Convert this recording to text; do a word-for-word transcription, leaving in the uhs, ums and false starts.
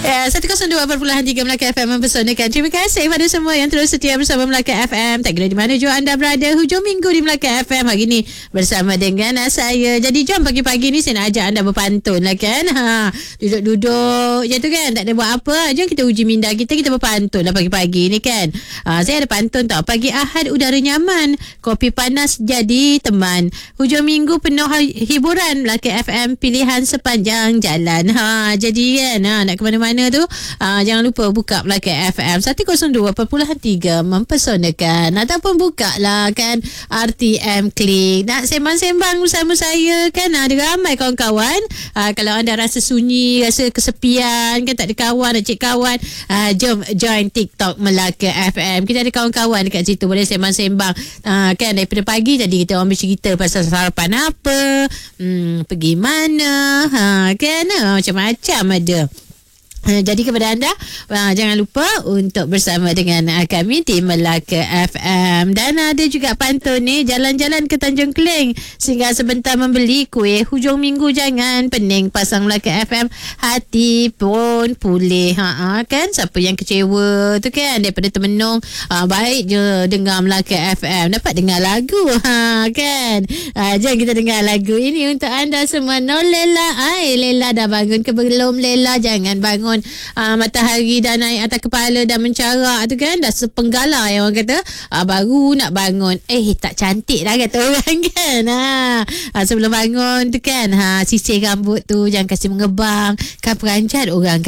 Ya, seratus dua perpuluhan tiga Melaka F M mempersonalkan. Terima kasih pada semua yang terus setia bersama Melaka F M. Tak kira di mana jua anda berada, hujung minggu di Melaka F M hari ni bersama dengan saya. Jadi jom pagi-pagi ni saya nak ajak anda berpantun lah kan. Ha, duduk-duduk je tu kan, tak ada buat apa. Jom kita uji minda kita, kita berpantun lah pagi-pagi ni kan. Ha, saya ada pantun tau. Pagi Ahad udara nyaman, kopi panas jadi teman. Hujung minggu penuh hiburan, Melaka F M pilihan sepanjang jalan. Ha, jadi kan, ha, nak ke mana-mana tu, ha, jangan lupa buka Melaka F M seratus dua perpuluhan tiga mempesonakan, ataupun buka lah kan R T M Klik. Nak sembang-sembang bersama saya kan, ada ramai kawan-kawan. Ha, kalau anda rasa sunyi, rasa kesepian kan, tak ada kawan, nak cek kawan, ha, jom join TikTok Melaka F M. Kita ada kawan-kawan dekat situ, boleh sembang-sembang, ha, kan, daripada pagi jadi kita orang bercerita pasal sarapan apa, hmm, pergi mana, ha, kan, ha, macam-macam ada. Jadi kepada anda, uh, jangan lupa untuk bersama dengan uh, kami di Melaka F M. Dan ada juga pantun ni, jalan-jalan ke Tanjung Keling sehingga sebentar membeli kuih. Hujung minggu jangan pening, pasang Melaka F M, hati pun pulih. Ha, kan, siapa yang kecewa tu kan daripada Temenung, uh, baik je dengar Melaka F M, dapat dengar lagu. Ha, kan, uh, jom kita dengar lagu ini untuk anda semua. No Lela, ai Lela dah bangun ke belum Lela? Jangan bangun, Uh, matahari dah naik atas kepala, dah mencarak tu kan, dah sepenggala yang orang kata, uh, baru nak bangun, eh tak cantik dah kata orang kan. Ha, uh, sebelum bangun tu kan, ha, sisir rambut tu, jangan kasi mengebang kan, perancat orang